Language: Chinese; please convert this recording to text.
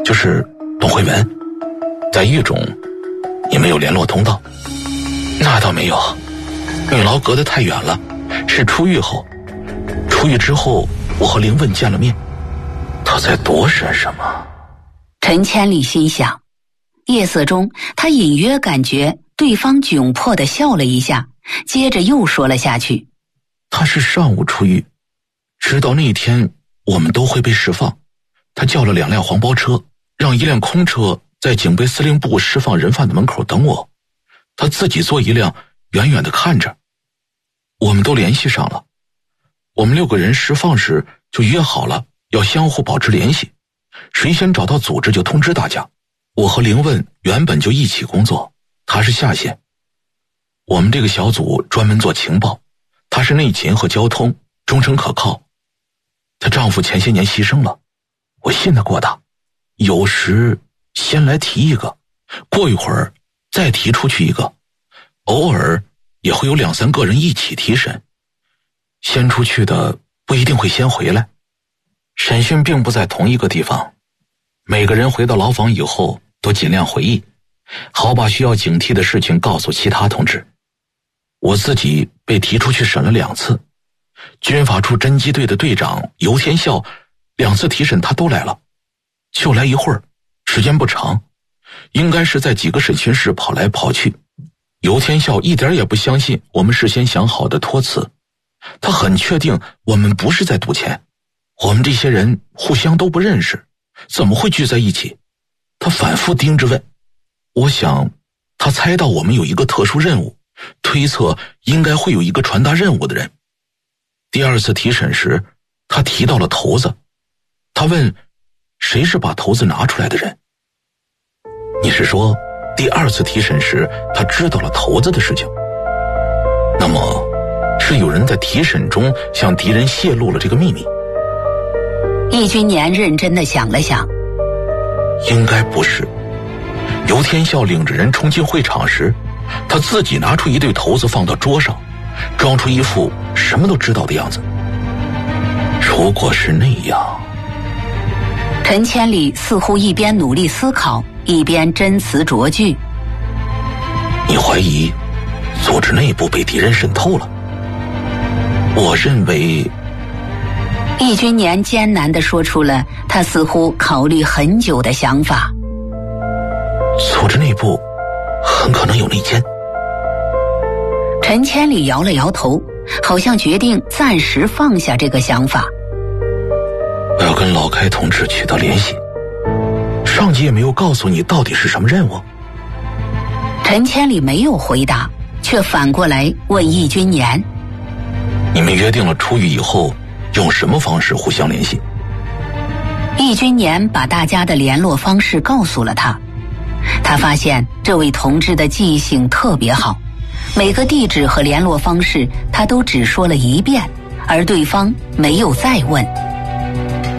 就是董慧文。在狱中你没有联络通道？那倒没有，女牢隔得太远了，是出狱后。出狱之后我和林问见了面，他在躲闪什么？ 陈千里心想，夜色中他隐约感觉对方窘迫地笑了一下，接着又说了下去。 他是上午出狱，直到那一天我们都会被释放。他叫了2辆黄包车，让1辆空车在警备司令部释放人犯的门口等我，他自己坐1辆远远地看着。我们都联系上了，我们6个人释放时就约好了要相互保持联系，谁先找到组织就通知大家。我和林问原本就一起工作，他是下线。我们这个小组专门做情报，他是内勤和交通，忠诚可靠。她丈夫前些年牺牲了，我信得过他，有时先来提一个，过一会儿再提出去一个，偶尔也会有2、3个人一起提审。先出去的不一定会先回来，审讯并不在同一个地方，每个人回到牢房以后都尽量回忆，好把需要警惕的事情告诉其他同志。我自己被提出去审了2次，军法处侦缉队的队长尤天笑2次提审他都来了，就来一会儿，时间不长，应该是在几个审讯室跑来跑去。尤天笑一点也不相信我们事先想好的托词，他很确定我们不是在赌钱，我们这些人互相都不认识，怎么会聚在一起？他反复盯着问，我想他猜到我们有一个特殊任务，推测应该会有一个传达任务的人。第2次提审时，他提到了头子，他问谁是把头子拿出来的人。你是说第2次提审时他知道了头子的事情？那么是有人在提审中向敌人泄露了这个秘密？ 易君年认真地想了想， 应该不是。尤天笑领着人冲进会场时，他自己拿出一对头子放到桌上，装出一副什么都知道的样子。如果是那样， 陈千里似乎一边努力思考，一边斟词酌句。 你怀疑组织内部被敌人渗透了？我认为。 易君年艰难地说出了他似乎考虑很久的想法。 组织内部很可能有内奸。 陈千里摇了摇头，好像决定暂时放下这个想法。 我要跟老开同志取得联系，上级也没有告诉你到底是什么任务。 陈千里没有回答，却反过来问易君年， 你们约定了出狱以后用什么方式互相联系？ 易君年把大家的联络方式告诉了他。他发现这位同志的记性特别好，每个地址和联络方式他都只说了1遍，而对方没有再问。